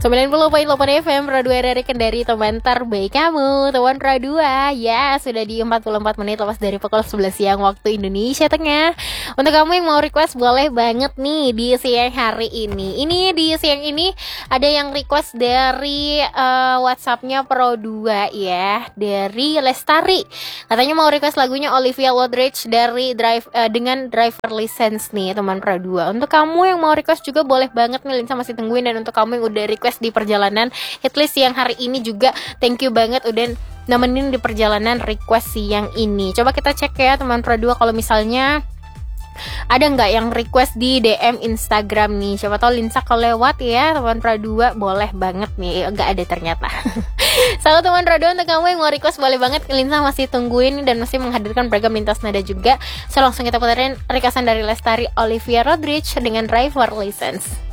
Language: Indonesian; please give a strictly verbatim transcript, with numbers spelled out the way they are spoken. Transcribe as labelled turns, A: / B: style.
A: sembilan puluh koma delapan F M Radio R R I Kendari, teman terbaik kamu, teman Radua. Ya, sudah di empat puluh empat menit lepas dari pukul sebelas siang waktu Indonesia Tengah. Untuk kamu yang mau request boleh banget nih di siang hari ini. Ini di siang ini ada yang request dari uh, WhatsAppnya Pro dua ya, dari Lestari. Katanya mau request lagunya Olivia Rodrigo dari Drive uh, dengan Driver License nih, teman Pro dua. Untuk kamu yang mau request juga boleh banget nih, Linsa masih tungguin. Dan untuk kamu yang udah request di perjalanan hitlist siang hari ini juga thank you banget udah nemenin di perjalanan request siang ini. Coba kita cek ya teman Pro dua, kalau misalnya ada nggak yang request di D M Instagram nih. Siapa tahu Linsa kelewat ya teman Pro dua, boleh banget nih. Nggak ada ternyata. Salam teman Pro dua, untuk kamu yang mau request boleh banget, Linsa masih tungguin dan masih menghadirkan beragam lintas nada juga. So langsung kita puterin requestan dari Lestari Olivia Rodrigo dengan Driver License.